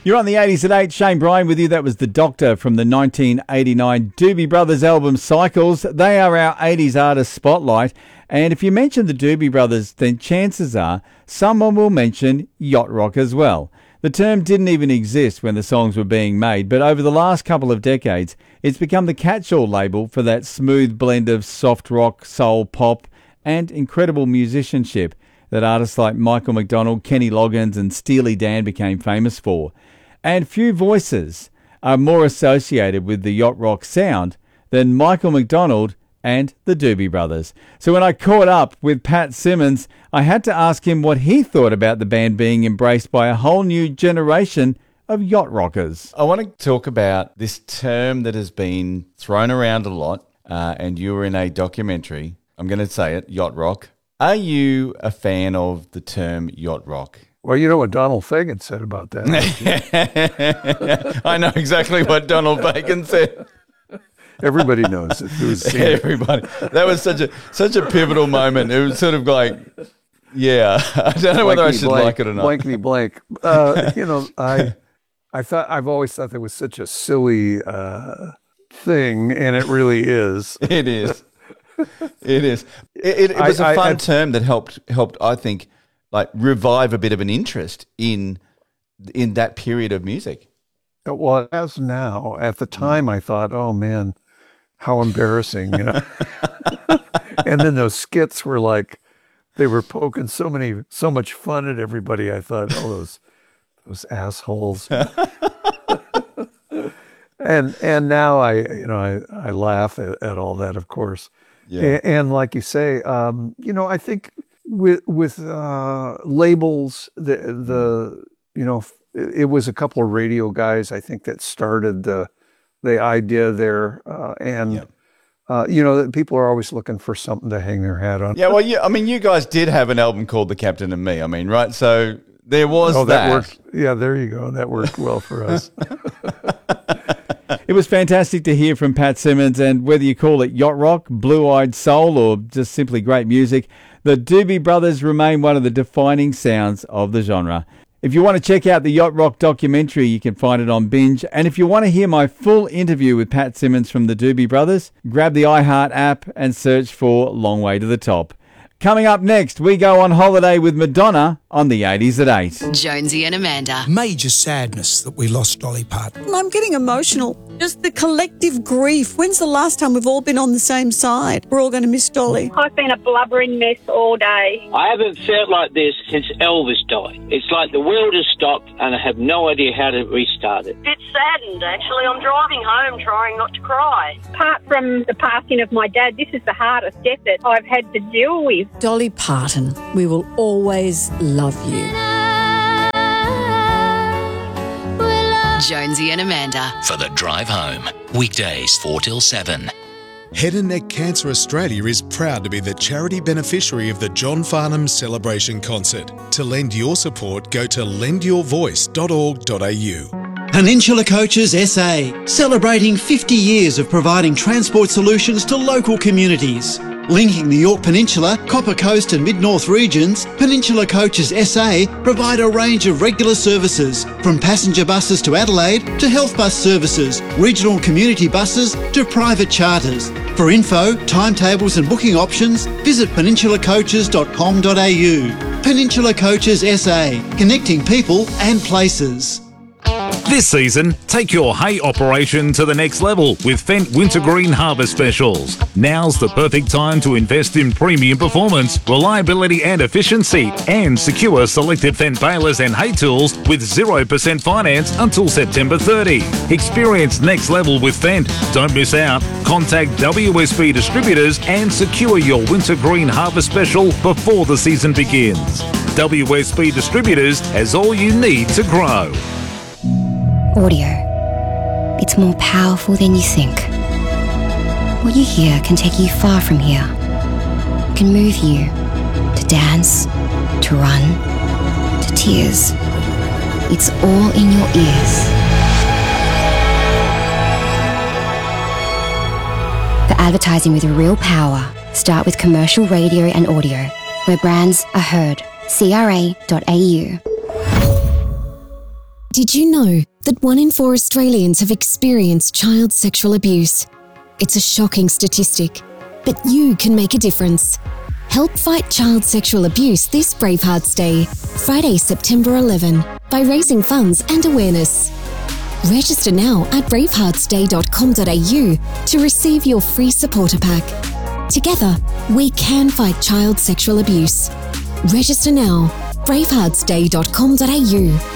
You're on the 80s at 8. Shane Bryan with you. That was The Doctor from the 1989 Doobie Brothers album Cycles. They are our 80s artist spotlight. And if you mention the Doobie Brothers, then chances are someone will mention yacht rock as well. The term didn't even exist when the songs were being made, but over the last couple of decades, it's become the catch-all label for that smooth blend of soft rock, soul, pop, and incredible musicianship that artists like Michael McDonald, Kenny Loggins, and Steely Dan became famous for. And few voices are more associated with the yacht rock sound than Michael McDonald and the Doobie Brothers. So when I caught up with Pat Simmons, I had to ask him what he thought about the band being embraced by a whole new generation of yacht rockers. I want to talk about this term that has been thrown around a lot, and you were in a documentary. I'm going to say it, yacht rock. Are you a fan of the term yacht rock? Well, you know what Donald Fagen said about that. I know exactly what Donald Fagen said. Everybody knows it. Everybody. That was such a pivotal moment. It was sort of like, yeah, I don't know whether I should like it or not. Blankety blank. I've always thought that was such a silly thing, and it really is. It is. It is. It was a fun term that helped. I think, like revive a bit of an interest in that period of music. Well, as now, at the time, I thought, oh man, how embarrassing, you know. And then those skits were like, they were poking so much fun at everybody. I thought, oh, those assholes. and now I laugh at all that, of course. Yeah. And like you say, I think with labels, it was a couple of radio guys, I think, that started the idea there. That people are always looking for something to hang their hat on. Yeah, well, I mean, you guys did have an album called The Captain and Me. I mean, right? So there was that. Worked. Yeah, there you go. That worked well for us. It was fantastic to hear from Pat Simmons, and whether you call it yacht rock, blue-eyed soul, or just simply great music, the Doobie Brothers remain one of the defining sounds of the genre. If you want to check out the Yacht Rock documentary, you can find it on Binge. And if you want to hear my full interview with Pat Simmons from the Doobie Brothers, grab the iHeart app and search for Long Way to the Top. Coming up next, we go on holiday with Madonna on the 80s at 8. Jonesy and Amanda. Major sadness that we lost Dolly Parton. I'm getting emotional. Just the collective grief. When's the last time we've all been on the same side? We're all going to miss Dolly. I've been a blubbering mess all day. I haven't felt like this since Elvis died. It's like the world has stopped and I have no idea how to restart it. Bit saddened, actually. I'm driving home trying not to cry. Apart from the passing of my dad, this is the hardest death that I've had to deal with. Dolly Parton, we will always love you. Jonesy and Amanda. For the drive home. Weekdays 4 till 7. Head and Neck Cancer Australia is proud to be the charity beneficiary of the John Farnham Celebration Concert. To lend your support, go to lendyourvoice.org.au. Peninsula Coaches SA, celebrating 50 years of providing transport solutions to local communities. Linking the Yorke Peninsula, Copper Coast and Mid-North regions, Peninsula Coaches SA provide a range of regular services, from passenger buses to Adelaide to health bus services, regional community buses to private charters. For info, timetables and booking options, visit peninsulacoaches.com.au. Peninsula Coaches SA, connecting people and places. This season, take your hay operation to the next level with Fendt Wintergreen Harvest Specials. Now's the perfect time to invest in premium performance, reliability and efficiency, and secure selected Fendt balers and hay tools with 0% finance until September 30. Experience next level with Fendt. Don't miss out. Contact WSB Distributors and secure your Wintergreen Harvest Special before the season begins. WSB Distributors has all you need to grow. Audio. It's more powerful than you think. What you hear can take you far from here. It can move you to dance, to run, to tears. It's all in your ears. For advertising with real power, start with commercial radio and audio, where brands are heard. CRA.au. Did you know that 1 in 4 Australians have experienced child sexual abuse? It's a shocking statistic, but you can make a difference. Help fight child sexual abuse this Bravehearts Day, Friday, September 11, by raising funds and awareness. Register now at braveheartsday.com.au to receive your free supporter pack. Together, we can fight child sexual abuse. Register now, braveheartsday.com.au.